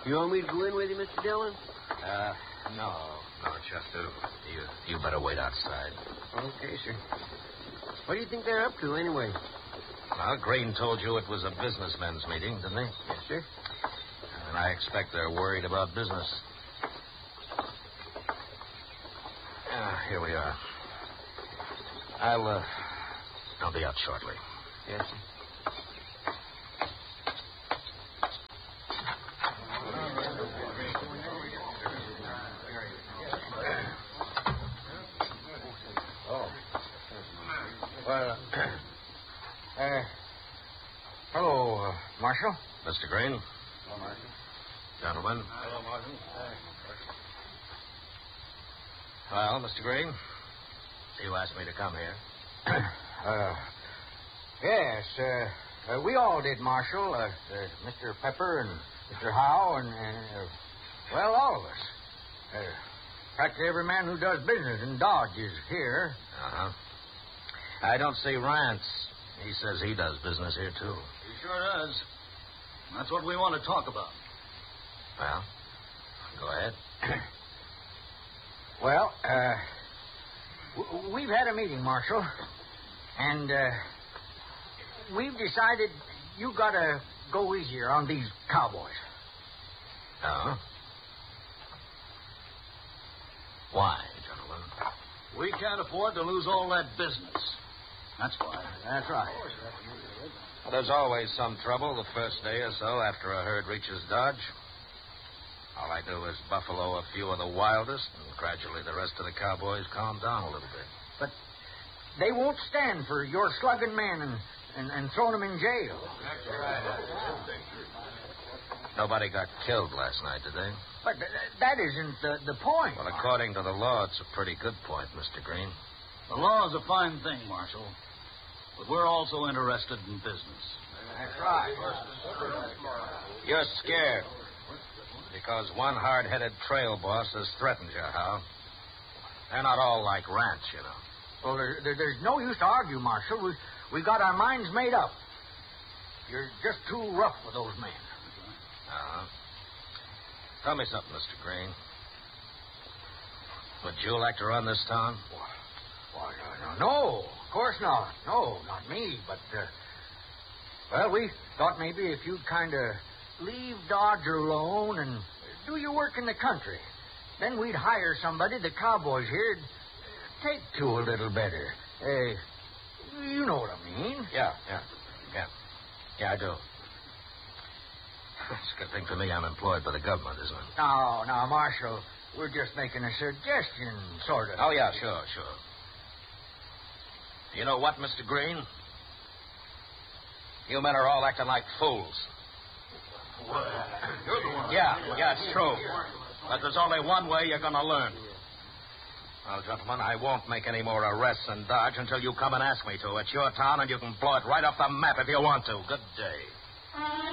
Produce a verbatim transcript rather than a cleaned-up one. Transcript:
You want me to go in with you, Mister Dillon? Uh, no, no, Chester. You, you better wait outside. Okay, sir. What do you think they're up to, anyway? Well, Green told you it was a businessmen's meeting, didn't he? Yes, sir. And I expect they're worried about business. Ah, here we are. I'll, uh, I'll be out shortly. Yes, sir. Well, uh, hello, uh, Marshal. Mister Green? Hello, Marshal. Gentlemen? Hello, Marshal. Well, Mister Green, you asked me to come here. uh, yes, uh, uh, we all did, Marshal. Uh, uh, Mister Pepper and Mister Howe and, and uh, well, all of us. Uh, practically every man who does business in Dodge is here. Uh-huh. I don't see Rance. He says he does business here, too. He sure does. That's what we want to talk about. Well, go ahead. Well, uh, w- we've had a meeting, Marshal, and uh, we've decided you gotta go easier on these cowboys. Oh? Why, gentlemen? We can't afford to lose all that business. That's why. That's right. Well, there's always some trouble the first day or so after a herd reaches Dodge. All I do is buffalo a few of the wildest, and gradually the rest of the cowboys calm down a little bit. But they won't stand for your slugging men and, and, and throwing them in jail. That's right. Nobody got killed last night, did they? But th- that isn't the, the point. Well, according to the law, it's a pretty good point, Mister Green. The law is a fine thing, Marshal. But we're also interested in business. That's right. You're scared. Because one hard-headed trail boss has threatened you, Hal. They're not all like Rance, you know. Well, there, there, there's no use to argue, Marshal. We, we got our minds made up. You're just too rough with those men. Uh-huh. Tell me something, Mister Green. Would you like to run this town? Why, no, no, no, of course not. No, not me, but, uh, well, we thought maybe if you'd kind of leave Dodge alone and do your work in the country, then we'd hire somebody the cowboys here'd take to a little better. Uh, you know what I mean. Yeah, yeah, yeah. Yeah, I do. It's a good thing for me I'm employed by the government, isn't it? No, no, Marshal, we're just making a suggestion, sort of. Oh, yeah, sure, sure. You know what, Mister Green? You men are all acting like fools. You're the one. Yeah, yeah, it's true. But there's only one way you're going to learn. Well, gentlemen, I won't make any more arrests in Dodge until you come and ask me to. It's your town, and you can blow it right off the map if you want to. Good day.